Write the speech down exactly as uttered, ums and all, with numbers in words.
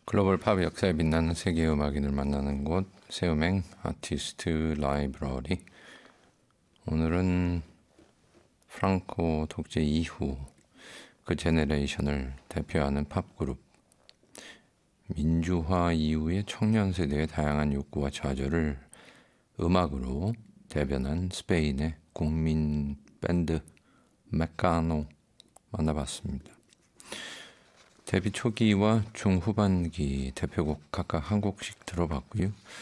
글로벌 팝 역사에 빛나는 세계 음악인을 만나는 곳 세음행 아티스트 라이브러리. 오늘은 프랑코 독재 이후 그 제네레이션을 대표하는 팝그룹 민주화 이후의 청년 세대의 다양한 욕구와 좌절을 음악으로 대변한 스페인의 국민 밴드 메카노 만나봤습니다. 데뷔 초기와 중후반기 대표곡 각각 한 곡씩 들어봤고요.